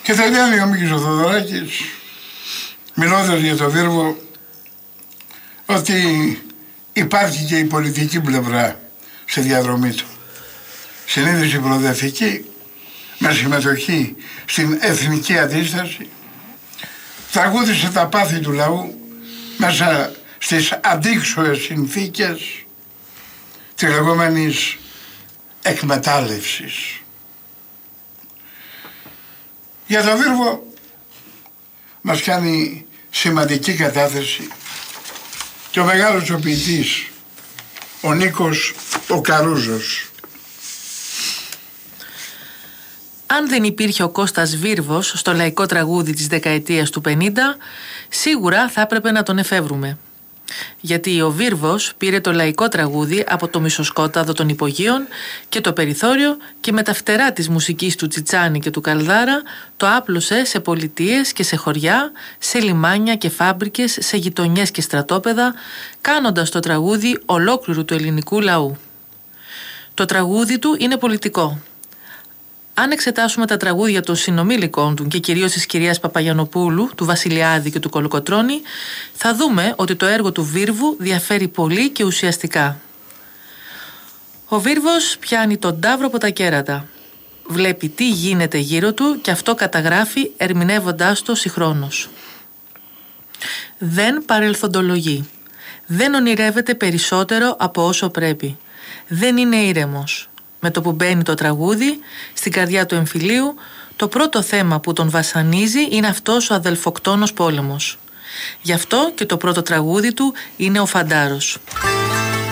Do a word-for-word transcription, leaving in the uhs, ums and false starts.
Και τελειώνει ο Μίκης ο Θοδωράκης, μιλώντας για το Βίρβο, ότι υπάρχει και η πολιτική πλευρά στη διαδρομή του. Συνείδηση προοδευτική, με συμμετοχή στην εθνική αντίσταση, τραγούδισε τα πάθη του λαού μέσα στις αντίξωες συνθήκες της λεγόμενης εκμετάλλευσης. Για το Βίρβο μας κάνει σημαντική κατάθεση και ο μεγάλος ο ποιητής, ο Νίκος ο Καρούζος. Αν δεν υπήρχε ο Κώστας Βίρβος στο λαϊκό τραγούδι της δεκαετίας του πενήντα, σίγουρα θα έπρεπε να τον εφεύρουμε. Γιατί ο Βίρβος πήρε το λαϊκό τραγούδι από το μισοσκόταδο των υπογείων και το περιθώριο και με τα φτερά της μουσικής του Τσιτσάνη και του Καλδάρα το άπλωσε σε πολιτείες και σε χωριά, σε λιμάνια και φάμπρικες, σε γειτονιές και στρατόπεδα, κάνοντας το τραγούδι ολόκληρου του ελληνικού λαού. Το τραγούδι του είναι πολιτικό. Αν εξετάσουμε τα τραγούδια των συνομήλικων του και κυρίως της κυρίας Παπαγιαννοπούλου, του Βασιλιάδη και του Κολοκοτρώνη, θα δούμε ότι το έργο του Βίρβου διαφέρει πολύ και ουσιαστικά. Ο Βίρβος πιάνει τον ταύρο από τα κέρατα. Βλέπει τι γίνεται γύρω του και αυτό καταγράφει ερμηνεύοντάς το συγχρόνως. Δεν παρελθοντολογεί. Δεν ονειρεύεται περισσότερο από όσο πρέπει. Δεν είναι ήρεμος. Με το που μπαίνει το τραγούδι, στην καρδιά του εμφυλίου, το πρώτο θέμα που τον βασανίζει είναι αυτός ο αδελφοκτόνος πόλεμος. Γι' αυτό και το πρώτο τραγούδι του είναι ο Φαντάρος.